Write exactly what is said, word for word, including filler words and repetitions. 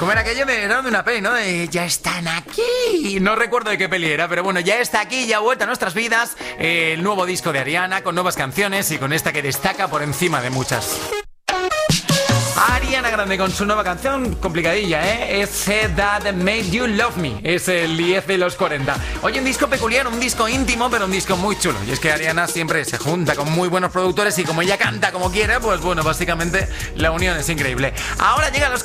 Como era aquello de, era de una peli, ¿no? De, ya están aquí. No recuerdo de qué peli era, pero bueno, ya está aquí, ya ha vuelto a nuestras vidas eh, el nuevo disco de Ariana, con nuevas canciones y con esta que destaca por encima de muchas. Ariana Grande con su nueva canción, complicadilla, ¿eh? Es That Made You Love Me. Es el diez de los cuarenta. Oye, un disco peculiar, un disco íntimo, pero un disco muy chulo. Y es que Ariana siempre se junta con muy buenos productores y como ella canta como quiere, pues bueno, básicamente la unión es increíble. Ahora llegan los